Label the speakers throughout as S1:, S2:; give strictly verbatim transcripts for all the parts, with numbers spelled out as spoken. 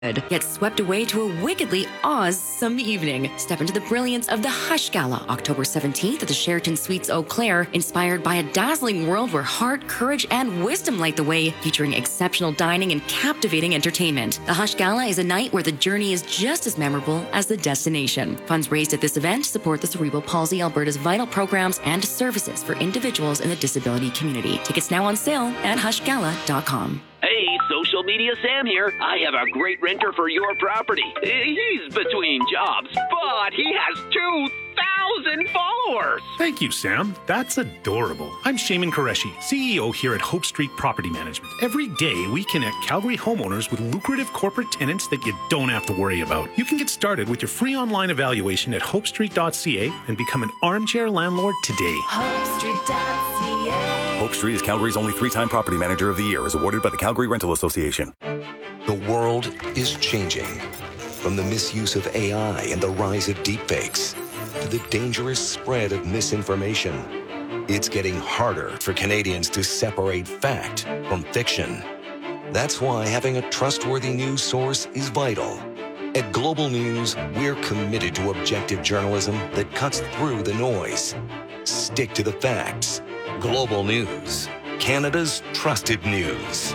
S1: Get swept away to a wickedly awesome evening. Step into the brilliance of the Hush Gala, October seventeenth at the Sheraton Suites Eau Claire, inspired by a dazzling world where heart, courage, and wisdom light the way, featuring exceptional dining and captivating entertainment. The Hush Gala is a night where the journey is just as memorable as the destination. Funds raised at this event support the Cerebral Palsy Alberta's vital programs and services for individuals in the disability community. Tickets now on sale at hush gala dot com.
S2: Hey, Social Media Sam here. I have a great renter for your property. He's between jobs, but he has two thousand followers.
S3: Thank you, Sam. That's adorable. I'm Shaman Qureshi, C E O here at Hope Street Property Management. Every day, we connect Calgary homeowners with lucrative corporate tenants that you don't have to worry about. You can get started with your free online evaluation at hope street dot c a and become an armchair landlord today.
S4: hope street dot c a
S5: Hope Street is Calgary's only three-time Property Manager of the Year, as awarded by the Calgary Rental Association.
S6: The world is changing. From the misuse of A I and the rise of deepfakes to the dangerous spread of misinformation, it's getting harder for Canadians to separate fact from fiction. That's why having a trustworthy news source is vital. At Global News, we're committed to objective journalism that cuts through the noise. Stick to the facts. Global News, Canada's trusted news.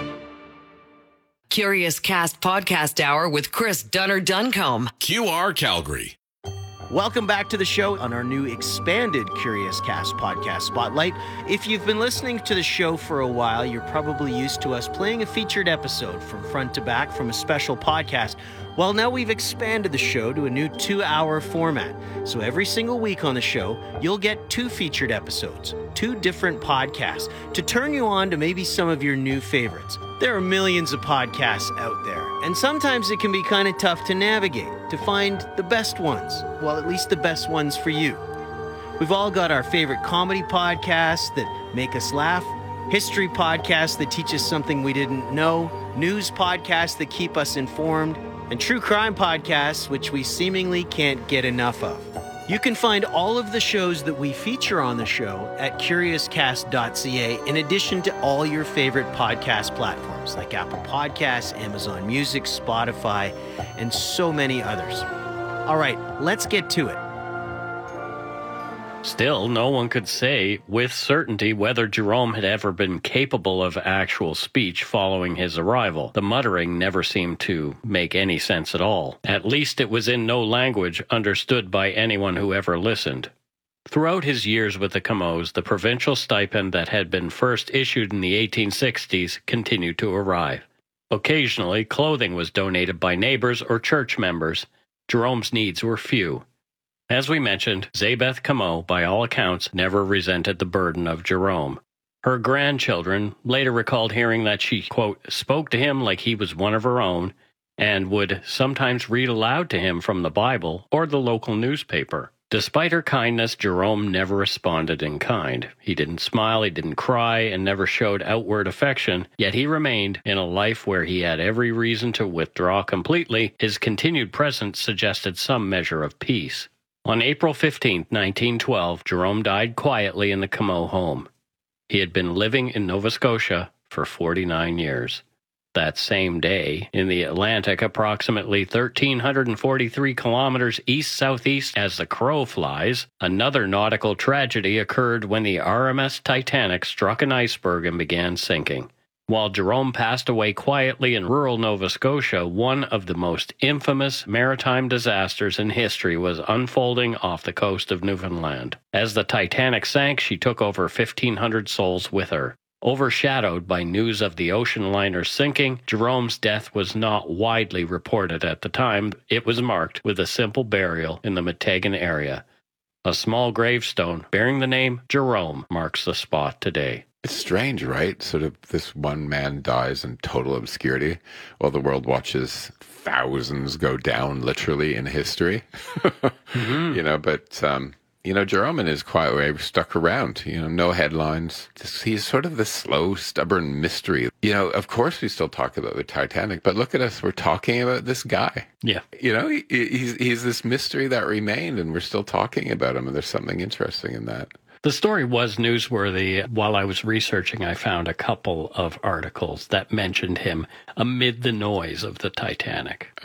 S7: Curious Cast Podcast Hour with Chris Dunner-Duncombe.
S8: Q R Calgary.
S9: Welcome back to the show on our new expanded Curious Cast podcast spotlight. If you've been listening to the show for a while, you're probably used to us playing a featured episode from front to back from a special podcast. Well, now we've expanded the show to a new two-hour format. So every single week on the show, you'll get two featured episodes, two different podcasts, to turn you on to maybe some of your new favorites. There are millions of podcasts out there, and sometimes it can be kind of tough to navigate, to find the best ones. Well, at least the best ones for you. We've all got our favorite comedy podcasts that make us laugh, history podcasts that teach us something we didn't know, news podcasts that keep us informed, and true crime podcasts, which we seemingly can't get enough of. You can find all of the shows that we feature on the show at curious cast dot c a, in addition to all your favorite podcast platforms like Apple Podcasts, Amazon Music, Spotify, and so many others. All right, let's get to it.
S10: Still, no one could say with certainty whether Jerome had ever been capable of actual speech following his arrival. The muttering never seemed to make any sense at all. At least it was in no language understood by anyone who ever listened. Throughout his years with the Comeaus, the provincial stipend that had been first issued in the eighteen sixties continued to arrive. Occasionally, clothing was donated by neighbors or church members. Jerome's needs were few. As we mentioned, Zabeth Comeau, by all accounts, never resented the burden of Jerome. Her grandchildren later recalled hearing that she, quote, spoke to him like he was one of her own, and would sometimes read aloud to him from the Bible or the local newspaper. Despite her kindness, Jerome never responded in kind. He didn't smile, he didn't cry, and never showed outward affection, yet he remained in a life where he had every reason to withdraw completely. His continued presence suggested some measure of peace. On April fifteenth, nineteen twelve, Jerome died quietly in the Comeau home. He had been living in Nova Scotia for forty-nine years. That same day, in the Atlantic, approximately one thousand three hundred forty-three kilometers east-southeast as the crow flies, another nautical tragedy occurred when the R M S Titanic struck an iceberg and began sinking. While Jerome passed away quietly in rural Nova Scotia, one of the most infamous maritime disasters in history was unfolding off the coast of Newfoundland. As the Titanic sank, she took over fifteen hundred souls with her. Overshadowed by news of the ocean liner sinking, Jerome's death was not widely reported at the time. It was marked with a simple burial in the Meteghan area. A small gravestone bearing the name Jerome marks the spot today.
S11: It's strange, right? Sort of this one man dies in total obscurity while the world watches thousands go down literally in history. mm-hmm. You know, but, um, you know, Jerome in his quiet way stuck around, you know, no headlines. Just, he's sort of the slow, stubborn mystery. You know, of course we still talk about the Titanic, but look at us, we're talking about this guy.
S10: Yeah.
S11: You know, he, he's, he's this mystery that remained and we're still talking about him, and there's something interesting in that.
S10: The story was newsworthy. While I was researching, I found a couple of articles that mentioned him amid the noise of the Titanic.